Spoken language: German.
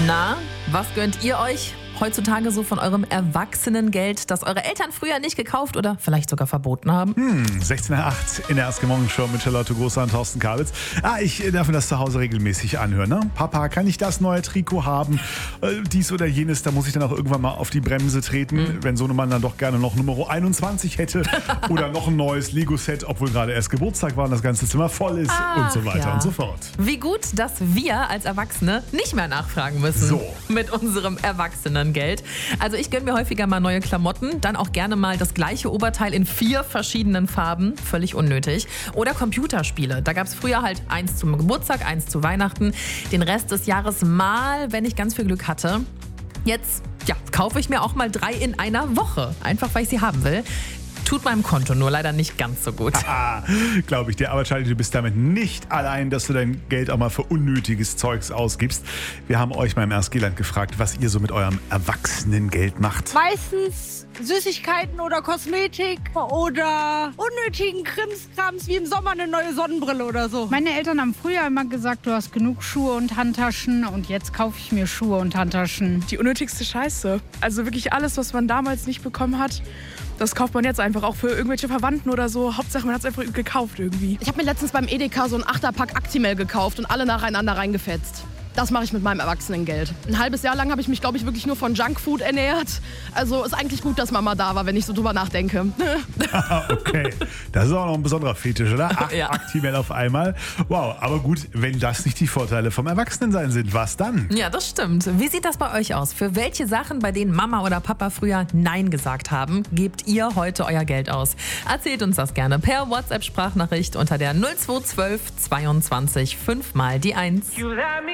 Na, was gönnt ihr euch heutzutage so von eurem Erwachsenengeld, das eure Eltern früher nicht gekauft oder vielleicht sogar verboten haben? 16:08 in der Ersten Morgenshow mit Charlotte Großer und Thorsten Kabitz. Ich darf mir das zu Hause regelmäßig anhören. Ne? Papa, kann ich das neue Trikot haben? Dies oder jenes, da muss ich dann auch irgendwann mal auf die Bremse treten, wenn so ein Mann dann doch gerne noch Nummer 21 hätte oder noch ein neues Lego-Set, obwohl gerade erst Geburtstag war und das ganze Zimmer voll ist und so weiter und so fort. Wie gut, dass wir als Erwachsene nicht mehr nachfragen müssen So. mit unserem Erwachsenengeld. Also ich gönne mir häufiger mal neue Klamotten, dann auch gerne mal das gleiche Oberteil in 4 verschiedenen Farben, völlig unnötig. Oder Computerspiele, da gab es früher halt 1 zum Geburtstag, 1 zu Weihnachten, den Rest des Jahres mal, wenn ich ganz viel Glück hatte. Jetzt kaufe ich mir auch mal 3 in einer Woche, einfach weil ich sie haben will. Tut meinem Konto nur leider nicht ganz so gut. Glaube ich dir. Aber Charlie, du bist damit nicht allein, dass du dein Geld auch mal für unnötiges Zeugs ausgibst. Wir haben euch mal im RSG-Land gefragt, was ihr so mit eurem Erwachsenengeld macht. Meistens Süßigkeiten oder Kosmetik oder unnötigen Krimskrams wie im Sommer eine neue Sonnenbrille oder so. Meine Eltern haben früher immer gesagt, du hast genug Schuhe und Handtaschen und jetzt kaufe ich mir Schuhe und Handtaschen. Die unnötigste Scheiße. Also wirklich alles, was man damals nicht bekommen hat, das kauft man jetzt einfach auch für irgendwelche Verwandten oder so. Hauptsache, man hat es einfach gekauft irgendwie. Ich habe mir letztens beim Edeka so ein 8er-Pack Actimel gekauft und alle nacheinander reingefetzt. Das mache ich mit meinem Erwachsenengeld. Ein halbes Jahr lang habe ich mich, glaube ich, wirklich nur von Junkfood ernährt. Also ist eigentlich gut, dass Mama da war, wenn ich so drüber nachdenke. Okay, das ist auch noch ein besonderer Fetisch, oder? 8 Ja. Actimel auf einmal. Wow, aber gut, wenn das nicht die Vorteile vom Erwachsenensein sind, was dann? Ja, das stimmt. Wie sieht das bei euch aus? Für welche Sachen, bei denen Mama oder Papa früher Nein gesagt haben, gebt ihr heute euer Geld aus? Erzählt uns das gerne per WhatsApp-Sprachnachricht unter der 0212 22 5 mal die 1.